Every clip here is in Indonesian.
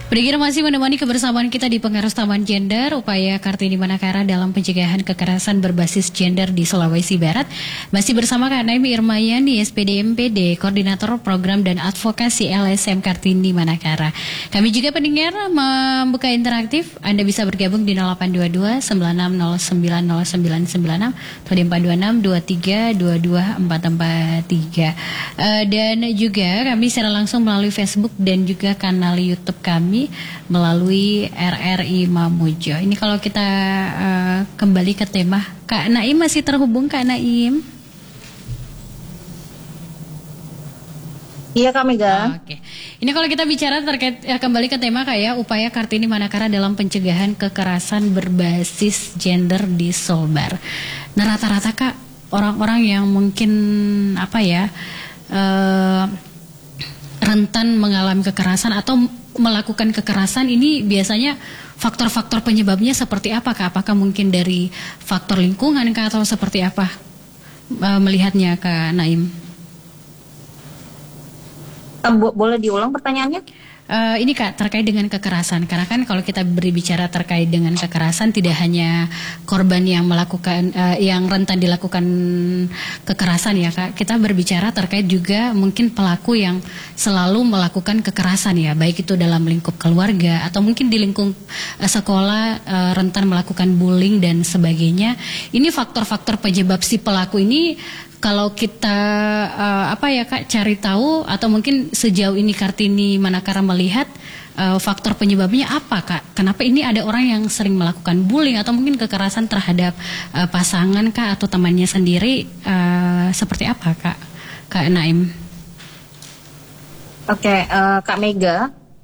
Pendengar masih menemani kebersamaan kita di Pengarus Taman Gender, upaya Kartini Manakara dalam pencegahan kekerasan berbasis gender di Sulawesi Barat. Masih bersama Kak Naim Irmayani, SPD MPD, Koordinator Program dan Advokasi LSM Kartini Manakara. Kami juga pendengar membuka interaktif, Anda bisa bergabung di 0822 96090996 atau di 426 23 22 443. Dan juga kami secara langsung melalui Facebook dan juga kanal YouTube kami melalui RRI Mamuju. Ini kalau kita kembali ke tema, Kak Naim masih terhubung, Kak Naim? Iya Kak Mega. Oke. Ini kalau kita bicara terkait kembali ke tema kayak upaya Kartini Manakara dalam pencegahan kekerasan berbasis gender di Sulbar. Nah rata-rata Kak orang-orang yang mungkin rentan mengalami kekerasan atau melakukan kekerasan ini biasanya faktor-faktor penyebabnya seperti apa Kak? Apakah mungkin dari faktor lingkungan Kak atau seperti apa melihatnya Kak Naim? Boleh diulang pertanyaannya? Ini Kak terkait dengan kekerasan, karena kan kalau kita berbicara terkait dengan kekerasan tidak hanya korban yang melakukan yang rentan dilakukan kekerasan ya Kak, kita berbicara terkait juga mungkin pelaku yang selalu melakukan kekerasan ya, baik itu dalam lingkup keluarga atau mungkin di lingkup sekolah rentan melakukan bullying dan sebagainya. Ini faktor-faktor penyebab si pelaku ini. Kalau kita Kak cari tahu atau mungkin sejauh ini Kartini Manakara melihat faktor penyebabnya apa Kak? Kenapa ini ada orang yang sering melakukan bullying atau mungkin kekerasan terhadap pasangan Kak atau temannya sendiri, seperti apa Kak Naim? Oke, Kak Mega,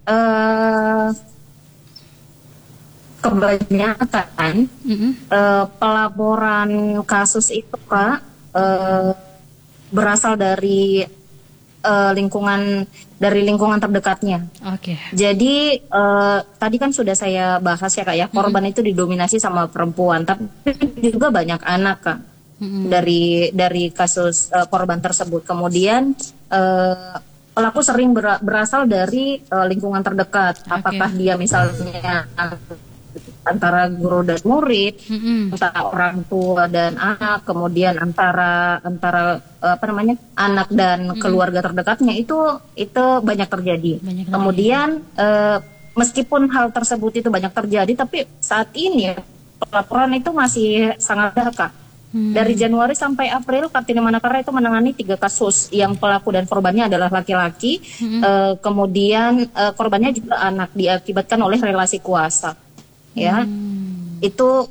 kebanyakan pelaporan kasus itu Kak berasal dari lingkungan terdekatnya. Oke. Jadi tadi kan sudah saya bahas ya Kak ya, korban itu didominasi sama perempuan, tapi juga banyak anak Kak dari kasus korban tersebut. Kemudian pelaku sering berasal dari lingkungan terdekat. Apakah dia misalnya antara guru dan murid, antara orang tua dan anak, kemudian antara anak dan keluarga terdekatnya itu banyak terjadi. Kemudian meskipun hal tersebut itu banyak terjadi, tapi saat ini pelaporan itu masih sangat ada Kak. Dari Januari sampai April Kartini Manakara itu menangani 3 kasus yang pelaku dan korbannya adalah laki-laki, kemudian korbannya juga anak diakibatkan oleh relasi kuasa. Ya, itu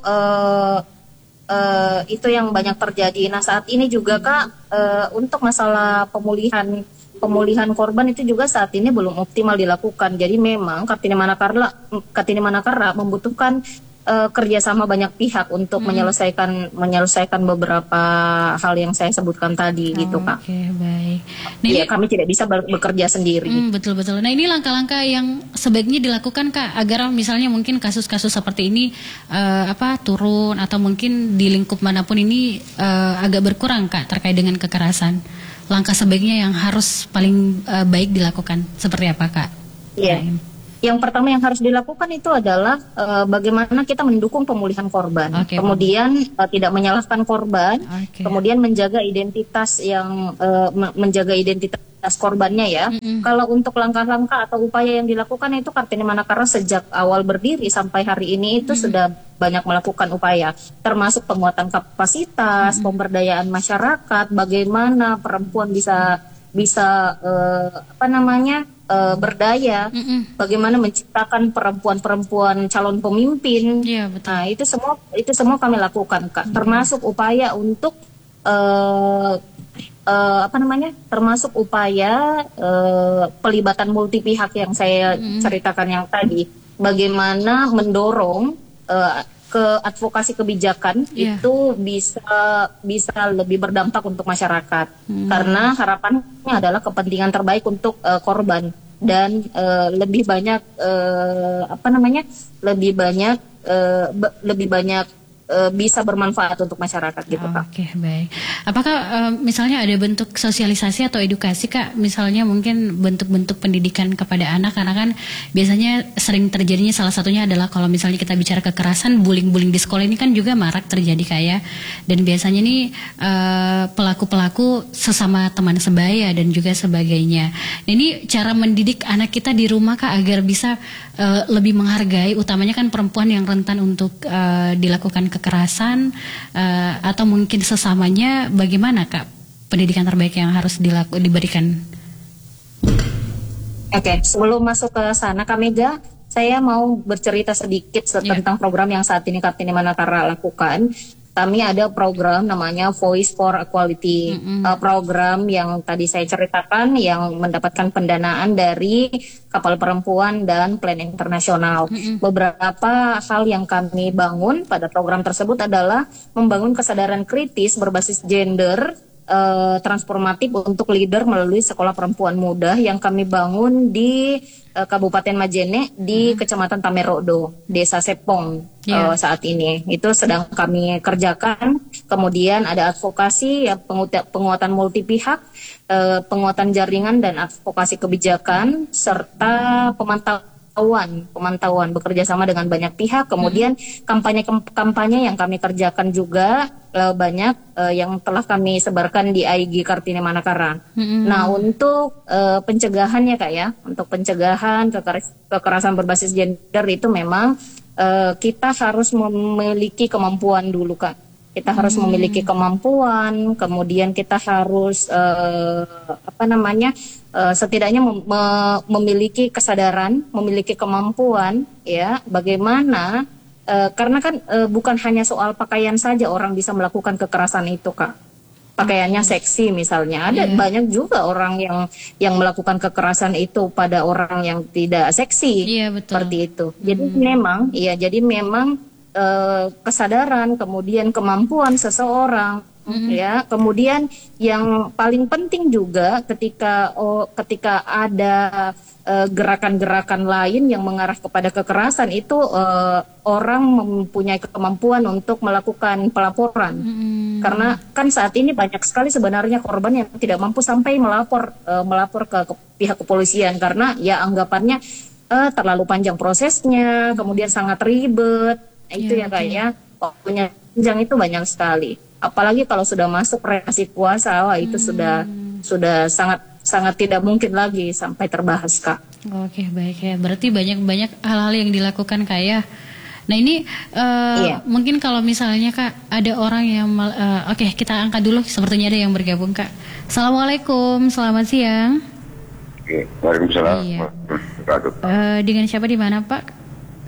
yang banyak terjadi. Nah saat ini juga Kak, untuk masalah pemulihan korban itu juga saat ini belum optimal dilakukan. Jadi memang Kartini Manakara membutuhkan kerjasama banyak pihak untuk menyelesaikan beberapa hal yang saya sebutkan tadi gitu Kak. Oke, baik. Nah, ya kami tidak bisa bekerja sendiri. Betul-betul. Nah ini langkah-langkah yang sebaiknya dilakukan Kak agar misalnya mungkin kasus-kasus seperti ini turun atau mungkin di lingkup manapun ini agak berkurang Kak terkait dengan kekerasan. Langkah sebaiknya yang harus paling baik dilakukan seperti apa Kak? Iya. Yang pertama yang harus dilakukan itu adalah bagaimana kita mendukung pemulihan korban, kemudian tidak menyalahkan korban, kemudian menjaga identitas korbannya ya. Kalau untuk langkah-langkah atau upaya yang dilakukan itu Kartini Manakara sejak awal berdiri sampai hari ini itu sudah banyak melakukan upaya, termasuk penguatan kapasitas, pemberdayaan masyarakat, bagaimana perempuan bisa berdaya, bagaimana menciptakan perempuan-perempuan calon pemimpin. Ya, betul. Nah, itu semua kami lakukan Kak, termasuk upaya untuk termasuk upaya pelibatan multi pihak yang saya ceritakan yang tadi, bagaimana mendorong ke advokasi kebijakan itu bisa lebih berdampak untuk masyarakat, karena harapannya adalah kepentingan terbaik untuk korban dan lebih banyak bisa bermanfaat untuk masyarakat gitu Kak. Oke, baik. Apakah misalnya ada bentuk sosialisasi atau edukasi Kak? Misalnya mungkin bentuk-bentuk pendidikan kepada anak, karena kan biasanya sering terjadinya salah satunya adalah kalau misalnya kita bicara kekerasan, bullying-bullying di sekolah ini kan juga marak terjadi Kak ya. Dan biasanya nih pelaku-pelaku sesama teman sebaya dan juga sebagainya. Nah, ini cara mendidik anak kita di rumah Kak agar bisa lebih menghargai, utamanya kan perempuan yang rentan untuk dilakukan kekerasan atau mungkin sesamanya, bagaimana Kak pendidikan terbaik yang harus diberikan? Oke, sebelum masuk ke sana Kak Mega, saya mau bercerita sedikit tentang program yang saat ini Kartini Manakara lakukan. Kami ada program namanya Voice for Equality, program yang tadi saya ceritakan yang mendapatkan pendanaan dari Kapal Perempuan dan Plan Internasional. Beberapa hal yang kami bangun pada program tersebut adalah membangun kesadaran kritis berbasis gender transformatif untuk leader melalui sekolah perempuan muda yang kami bangun di Kabupaten Majene di Kecamatan Tamerodo, Desa Sepong. Saat ini itu sedang kami kerjakan. Kemudian ada advokasi, ya, penguatan multi-pihak, penguatan jaringan dan advokasi kebijakan, serta pemantauan bekerja sama dengan banyak pihak. Kemudian kampanye yang kami kerjakan juga banyak yang telah kami sebarkan di IG Kartini Manakara. Nah, untuk pencegahannya Kak ya, untuk pencegahan kekerasan berbasis gender itu memang kita harus memiliki kemampuan dulu Kak. Kita harus memiliki kemampuan, kemudian kita harus setidaknya memiliki kesadaran, memiliki kemampuan, ya, bagaimana karena kan bukan hanya soal pakaian saja orang bisa melakukan kekerasan itu Kak. Pakaiannya seksi misalnya, ada banyak juga orang yang melakukan kekerasan itu pada orang yang tidak seksi, seperti itu. Jadi memang kesadaran, kemudian kemampuan seseorang, ya, kemudian yang paling penting juga ketika ada gerakan-gerakan lain yang mengarah kepada kekerasan itu orang mempunyai kemampuan untuk melakukan pelaporan, karena kan saat ini banyak sekali sebenarnya korban yang tidak mampu sampai melapor ke pihak kepolisian karena ya anggapannya terlalu panjang prosesnya, kemudian sangat ribet. Itu ya Kak ya, waktunya panjang itu banyak sekali. Apalagi kalau sudah masuk relasi puasa, wah itu sudah sangat tidak mungkin lagi sampai terbahas Kak. Oke, baik ya. Berarti banyak hal-hal yang dilakukan Kak ya. Nah ini mungkin kalau misalnya Kak ada orang yang oke, kita angkat dulu, sepertinya ada yang bergabung Kak. Assalamualaikum, selamat siang. Waalaikumsalam. Iya. Dengan siapa di mana Pak?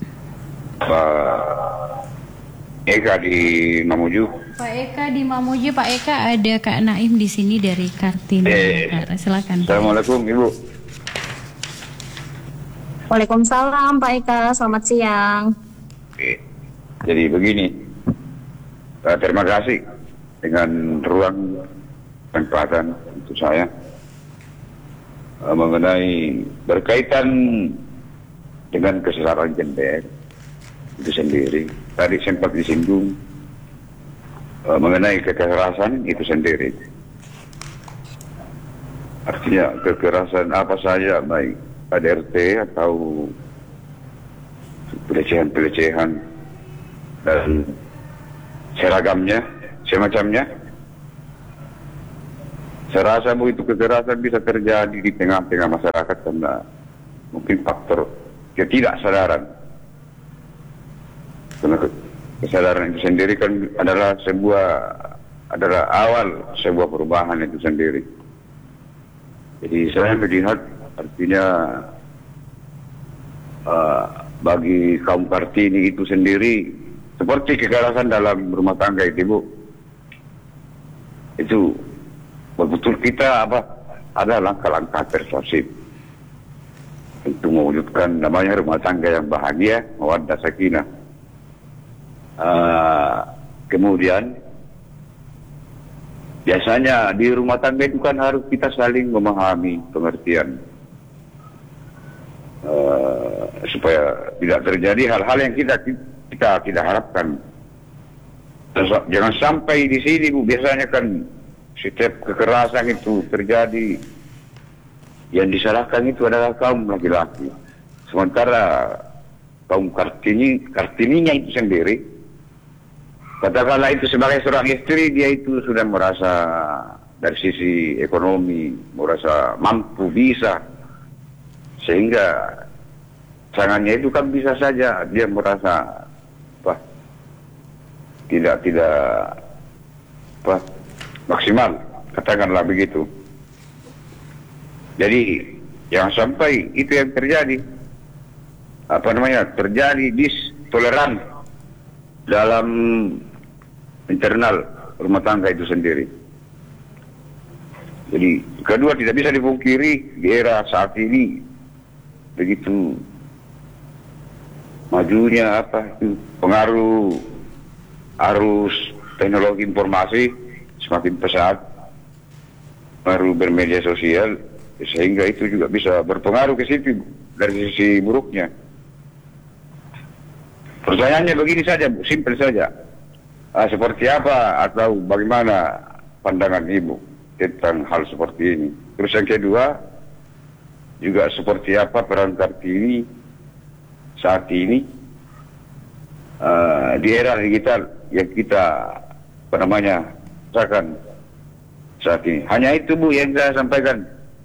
Pak Eka di Mamuju. Pak Eka di Mamuju. Pak Eka, ada Kak Naim di sini dari Kartini. Silakan. Assalamualaikum Ibu. Waalaikumsalam Pak Eka, selamat siang. Oke. Jadi begini, terima kasih dengan ruang kesempatan untuk saya mengenai berkaitan dengan kesetaraan gender itu sendiri. Tadi sempat disinggung mengenai kekerasan itu sendiri. Artinya kekerasan apa saja, baik KDRT atau pelecehan-pelecehan dan seragamnya, semacamnya. Saya rasa begitu kekerasan bisa terjadi di tengah-tengah masyarakat karena mungkin faktor ketidaksadaran. Karena kesadaran itu sendiri kan adalah awal sebuah perubahan itu sendiri. Jadi saya melihat artinya bagi kaum Kartini itu sendiri seperti kekerasan dalam rumah tangga itu Bu. Itu betul kita ada langkah-langkah persuasif untuk mewujudkan namanya rumah tangga yang bahagia, mawaddah sakinah. Kemudian biasanya di rumah tangga itu kan harus kita saling memahami pengertian supaya tidak terjadi hal-hal yang kita tidak harapkan. Jangan sampai di sini Bu, biasanya kan setiap kekerasan itu terjadi, yang disalahkan itu adalah kaum laki-laki. Sementara kaum kartininya itu sendiri, katakanlah itu sebagai seorang istri, dia itu sudah merasa dari sisi ekonomi, merasa mampu, bisa. Sehingga tangannya itu kan bisa saja dia merasa tidak maksimal, katakanlah begitu. Jadi jangan sampai itu yang terjadi, terjadi distoleran dalam internal rumah tangga itu sendiri. Jadi kedua, tidak bisa dipungkiri di era saat ini begitu majunya pengaruh arus teknologi informasi semakin pesat, baru bermedia sosial, sehingga itu juga bisa berpengaruh ke situ dari sisi buruknya. Pertanyaannya begini saja, Bu, simpel saja. Seperti apa atau bagaimana pandangan Ibu tentang hal seperti ini? Terus yang kedua, juga seperti apa peran Kartini saat ini di era digital yang kita rasakan saat ini. Hanya itu Bu yang saya sampaikan.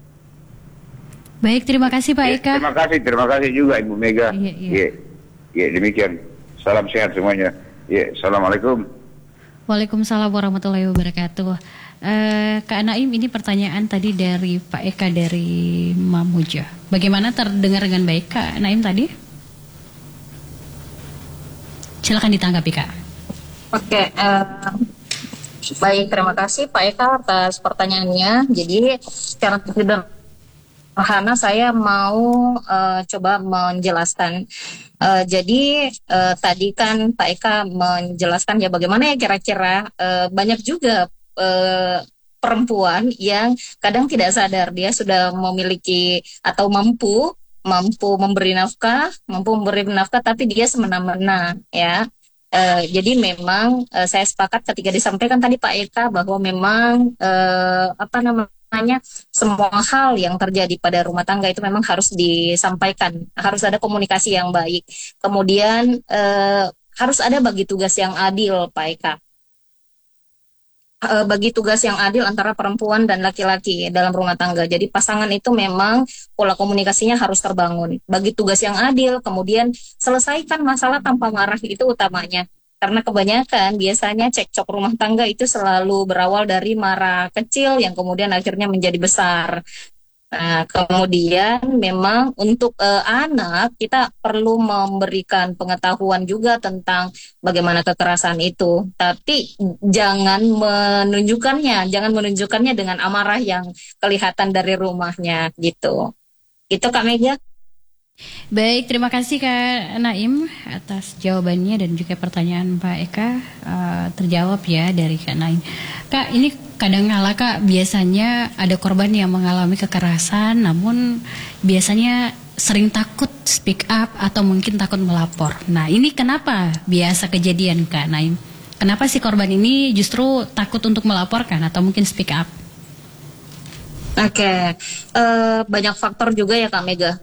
Baik, terima kasih Pak Eka. Terima kasih juga Ibu Mega. Ya, demikian. Salam sehat semuanya. Ya, assalamualaikum. Waalaikumsalam warahmatullahi wabarakatuh. Kak Naim, ini pertanyaan tadi dari Pak Eka dari Mamuja. Bagaimana terdengar dengan baik Kak Naim tadi? Silakan ditanggapi Kak. Oke, baik, terima kasih Pak Eka atas pertanyaannya. Jadi secara sederhana saya mau coba menjelaskan. Jadi tadi kan Pak Eka menjelaskan ya bagaimana ya kira-kira banyak juga perempuan yang kadang tidak sadar dia sudah memiliki atau mampu memberi nafkah, tapi dia semena-mena ya. Jadi memang saya sepakat ketika disampaikan tadi Pak Eka bahwa memang semua hal yang terjadi pada rumah tangga itu memang harus disampaikan, harus ada komunikasi yang baik. Kemudian harus ada bagi tugas yang adil Pak Eka. Bagi tugas yang adil antara perempuan dan laki-laki dalam rumah tangga. Jadi pasangan itu memang pola komunikasinya harus terbangun. Bagi tugas yang adil, kemudian selesaikan masalah tanpa marah, itu utamanya. Karena kebanyakan biasanya cekcok rumah tangga itu selalu berawal dari marah kecil yang kemudian akhirnya menjadi besar. Nah, kemudian memang untuk anak kita perlu memberikan pengetahuan juga tentang bagaimana kekerasan itu. Tapi jangan menunjukkannya dengan amarah yang kelihatan dari rumahnya gitu. Itu Kak Mega. Baik, terima kasih Kak Naim atas jawabannya dan juga pertanyaan Pak Eka terjawab ya dari Kak Naim. Kak, ini kadang kala Kak biasanya ada korban yang mengalami kekerasan, namun biasanya sering takut speak up atau mungkin takut melapor. Nah, ini kenapa biasa kejadian Kak Naim? Kenapa si korban ini justru takut untuk melaporkan atau mungkin speak up? Oke, banyak faktor juga ya Kak Mega.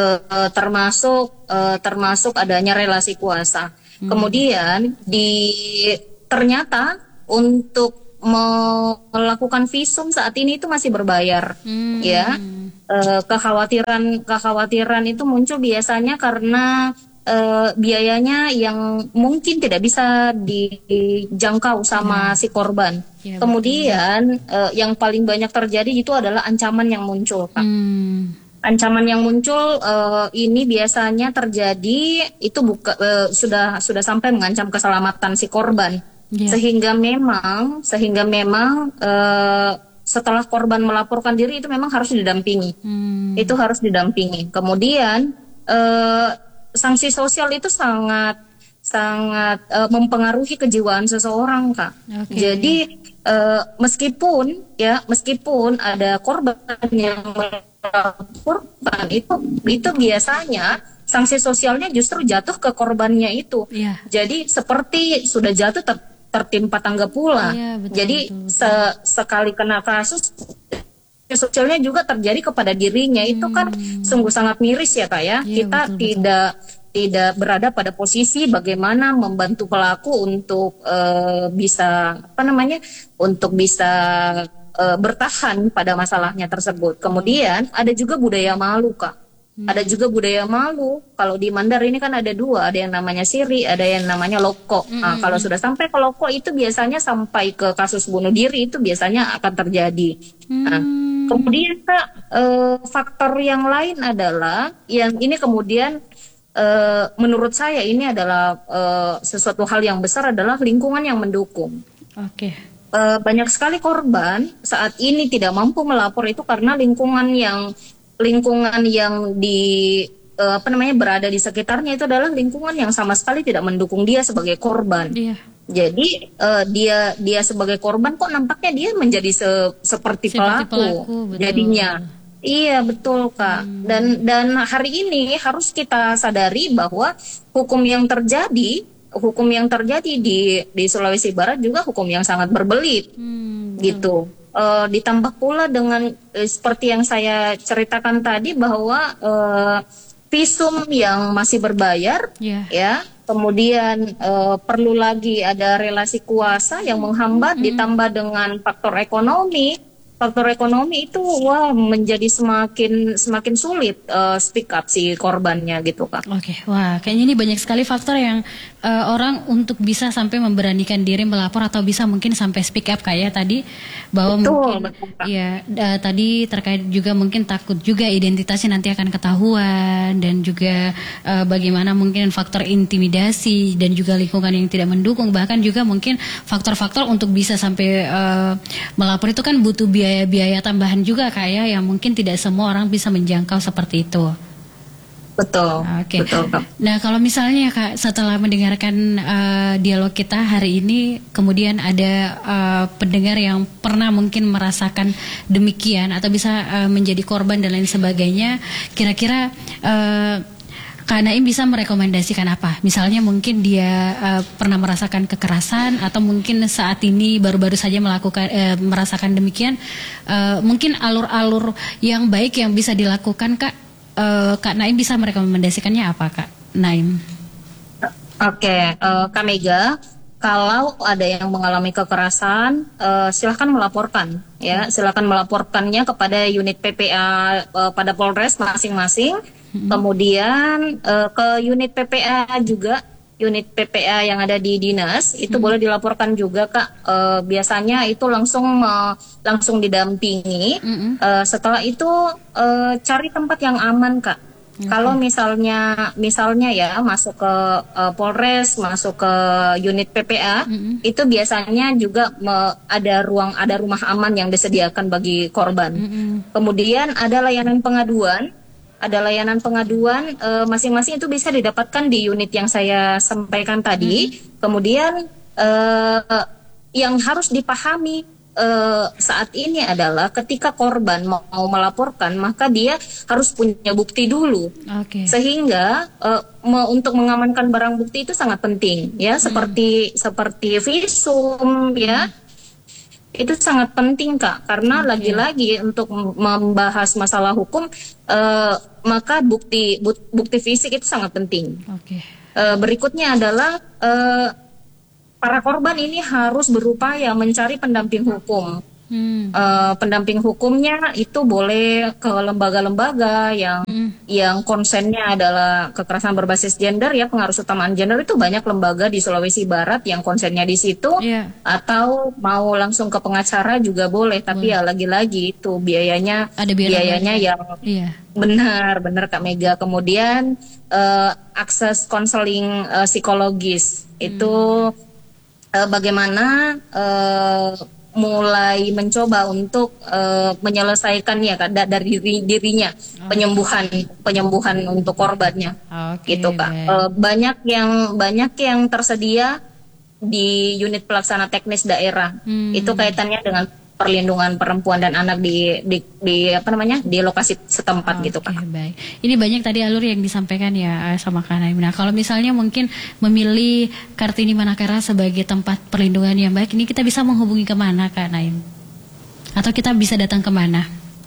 Termasuk adanya relasi kuasa. Kemudian ternyata untuk melakukan visum saat ini itu masih berbayar, ya. Kekhawatiran itu muncul biasanya karena biayanya yang mungkin tidak bisa dijangkau sama si korban. Ya, kemudian yang paling banyak terjadi itu adalah ancaman yang muncul, Kak. Ancaman yang muncul ini biasanya terjadi itu sudah sampai mengancam keselamatan si korban, sehingga memang setelah korban melaporkan diri itu memang harus didampingi, itu harus didampingi. Kemudian sanksi sosial itu sangat mempengaruhi kejiwaan seseorang, Kak. Jadi meskipun ada korban yang melaporkan itu biasanya sanksi sosialnya justru jatuh ke korbannya itu. Jadi seperti sudah jatuh tertimpa tangga pula. Iya, betul, Jadi sekali kena kasus sosialnya juga terjadi kepada dirinya, itu kan sungguh sangat miris ya Kak ya. Iya, Kita betul. tidak berada pada posisi bagaimana membantu pelaku untuk bisa untuk bisa bertahan pada masalahnya tersebut. Kemudian ada juga budaya malu Kak. Ada juga budaya malu. Kalau di Mandar ini kan ada dua, ada yang namanya siri, ada yang namanya loko. Nah, kalau sudah sampai ke loko itu biasanya sampai ke kasus bunuh diri itu biasanya akan terjadi. Nah, kemudian Kak, faktor yang lain adalah yang ini kemudian menurut saya ini adalah sesuatu hal yang besar adalah lingkungan yang mendukung. Oke. Banyak sekali korban saat ini tidak mampu melapor itu karena lingkungan yang berada di sekitarnya itu adalah lingkungan yang sama sekali tidak mendukung dia sebagai korban. Iya. Jadi dia sebagai korban kok nampaknya dia menjadi seperti pelaku betul. jadinya. Iya betul Kak. Dan hari ini harus kita sadari bahwa hukum yang terjadi di Sulawesi Barat juga hukum yang sangat berbelit, gitu. Ditambah pula dengan seperti yang saya ceritakan tadi bahwa visum yang masih berbayar, ya. Kemudian perlu lagi ada relasi kuasa yang menghambat, ditambah dengan faktor ekonomi. Faktor ekonomi itu menjadi semakin sulit speak up si korbannya gitu Kak. Oke, wah kayaknya ini banyak sekali faktor yang orang untuk bisa sampai memberanikan diri melapor atau bisa mungkin sampai speak up kayak tadi bahwa betul, tadi terkait juga mungkin takut juga identitasnya nanti akan ketahuan dan juga bagaimana mungkin faktor intimidasi dan juga lingkungan yang tidak mendukung, bahkan juga mungkin faktor-faktor untuk bisa sampai melapor itu kan butuh biaya tambahan juga kayak yang mungkin tidak semua orang bisa menjangkau seperti itu. Betul. Oke. Betul, Kak. Nah, kalau misalnya Kak setelah mendengarkan dialog kita hari ini, kemudian ada pendengar yang pernah mungkin merasakan demikian atau bisa menjadi korban dan lain sebagainya, kira-kira Kak Naim bisa merekomendasikan apa? Misalnya mungkin dia pernah merasakan kekerasan atau mungkin saat ini baru-baru saja merasakan demikian, mungkin alur-alur yang baik yang bisa dilakukan Kak Naim bisa merekomendasikannya apa Kak Naim? Oke, Kak Mega, kalau ada yang mengalami kekerasan, silahkan melaporkan, ya, silahkan melaporkannya kepada unit PPA pada Polres masing-masing. Kemudian ke unit PPA juga, unit PPA yang ada di dinas itu boleh dilaporkan juga Kak. Biasanya itu langsung didampingi. Setelah itu cari tempat yang aman Kak. Kalau misalnya ya masuk ke Polres, masuk ke unit PPA, itu biasanya juga ada rumah aman yang disediakan bagi korban. Kemudian ada layanan pengaduan. Masing-masing itu bisa didapatkan di unit yang saya sampaikan tadi. Kemudian yang harus dipahami saat ini adalah ketika korban mau melaporkan, maka dia harus punya bukti dulu. Sehingga untuk mengamankan barang bukti itu sangat penting, ya, seperti visum, ya. Itu sangat penting Kak, karena lagi-lagi untuk membahas masalah hukum, maka bukti fisik itu sangat penting. Berikutnya adalah para korban ini harus berupaya mencari pendamping hukum. Pendamping hukumnya itu boleh ke lembaga-lembaga yang konsennya adalah kekerasan berbasis gender, ya, pengaruh utamaan gender. Itu banyak lembaga di Sulawesi Barat yang konsennya di situ. Atau mau langsung ke pengacara juga boleh, tapi ya lagi-lagi itu biayanya yang benar Kak Mega. Kemudian akses konseling psikologis itu bagaimana mulai mencoba untuk menyelesaikan ya Kak dari dirinya, penyembuhan untuk korbannya, gitu Kak. Banyak yang tersedia di unit pelaksana teknis daerah. Itu kaitannya dengan perlindungan perempuan dan anak di apa namanya di lokasi setempat gitu Kak. Baik. Ini banyak tadi alur yang disampaikan ya sama Kak Naim. Nah, kalau misalnya mungkin memilih Kartini Manakara sebagai tempat perlindungan yang baik, ini kita bisa menghubungi kemana Kak Naim? Atau kita bisa datang kemana?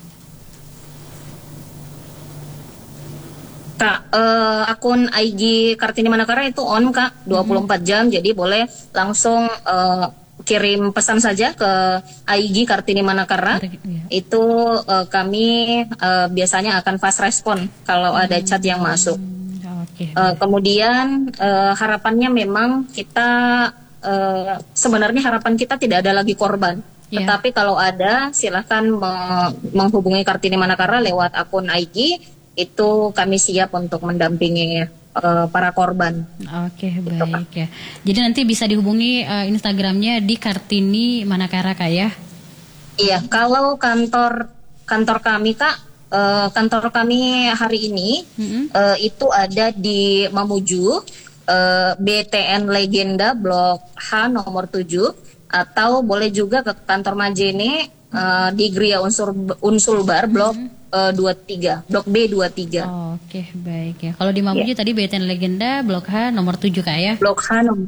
Kak, akun IG Kartini Manakara itu on Kak 24 jam, jadi boleh langsung kirim pesan saja ke IG Kartini Manakara. Itu kami biasanya akan fast respon kalau ada chat yang masuk. Kemudian harapannya memang kita sebenarnya harapan kita tidak ada lagi korban. Tetapi kalau ada silahkan menghubungi Kartini Manakara lewat akun IG. Itu kami siap untuk mendampingi para korban. Baik ya. Jadi nanti bisa dihubungi Instagramnya di Kartini Manakara Kak ya? Iya, kalau kantor kami Kak, kantor kami hari ini itu ada di Mamuju, BTN Legenda Blok H nomor 7, atau boleh juga ke kantor Majene di Gria Unsulbar Blok 23, Blok B 23. Baik ya. Kalau di Mamuju tadi BTN Legenda Blok H nomor 7 Kak ya? Blok H nomor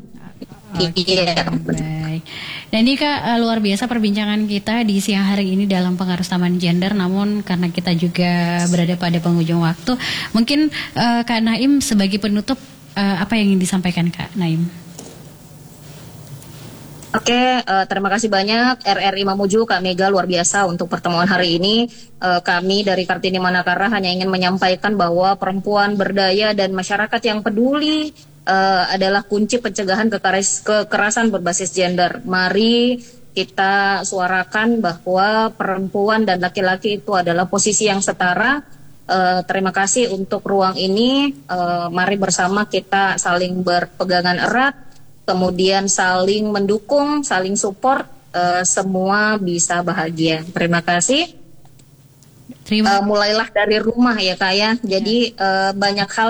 baik. Dan ini Kak, luar biasa perbincangan kita di siang hari ini dalam pengaruh taman gender. Namun karena kita juga berada pada penghujung waktu, mungkin Kak Naim sebagai penutup apa yang ingin disampaikan Kak Naim? Terima kasih banyak RRI Mamuju, Kak Mega, luar biasa untuk pertemuan hari ini. Kami dari Kartini Manakara hanya ingin menyampaikan bahwa perempuan berdaya dan masyarakat yang peduli adalah kunci pencegahan kekerasan berbasis gender. Mari kita suarakan bahwa perempuan dan laki-laki itu adalah posisi yang setara. Terima kasih untuk ruang ini. Mari bersama kita saling berpegangan erat, kemudian saling mendukung, saling support, semua bisa bahagia. Terima kasih. Mulailah dari rumah ya Kak ya. Jadi banyak hal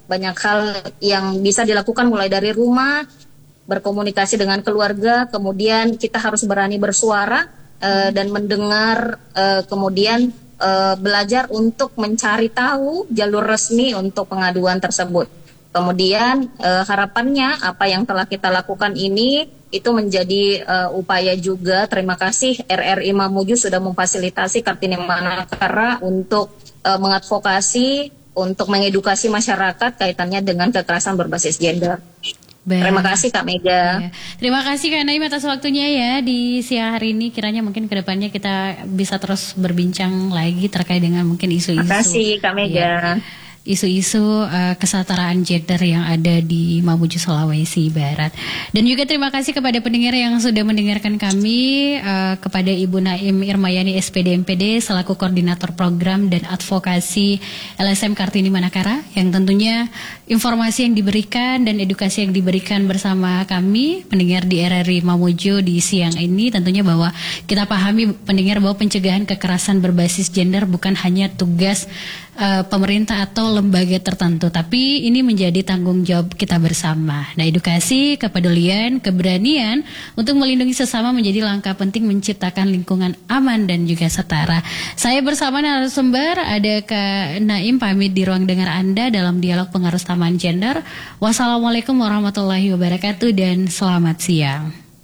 yang bisa dilakukan mulai dari rumah, berkomunikasi dengan keluarga, kemudian kita harus berani bersuara dan mendengar, kemudian belajar untuk mencari tahu jalur resmi untuk pengaduan tersebut. Kemudian harapannya apa yang telah kita lakukan ini itu menjadi upaya juga. Terima kasih RRI Mamuju sudah memfasilitasi Kartini Manakara untuk mengadvokasi, untuk mengedukasi masyarakat kaitannya dengan kekerasan berbasis gender. Terima kasih Kak Mega. Terima kasih Kak Naim atas waktunya ya di siang hari ini. Kiranya mungkin kedepannya kita bisa terus berbincang lagi terkait dengan mungkin isu-isu. Terima kasih Kak Mega. Isu-isu kesetaraan gender yang ada di Mamuju, Sulawesi Barat. Dan juga terima kasih kepada pendengar yang sudah mendengarkan kami, kepada Ibu Naim Irmayani SPD MPD selaku Koordinator Program dan Advokasi LSM Kartini Manakara, yang tentunya informasi yang diberikan dan edukasi yang diberikan bersama kami pendengar di RRI Mamuju di siang ini, tentunya bahwa kita pahami pendengar bahwa pencegahan kekerasan berbasis gender bukan hanya tugas pemerintah atau lembaga tertentu, tapi ini menjadi tanggung jawab kita bersama. Nah, edukasi, kepedulian, keberanian untuk melindungi sesama menjadi langkah penting menciptakan lingkungan aman dan juga setara. Saya bersama narasumber ada Kak Naim pamit di ruang dengar Anda dalam dialog pengaruh taman gender. Wassalamualaikum warahmatullahi wabarakatuh dan selamat siang.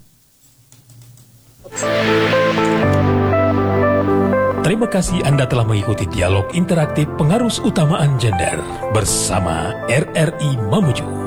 Terima kasih Anda telah mengikuti dialog interaktif pengarus utamaan gender bersama RRI Mamuju.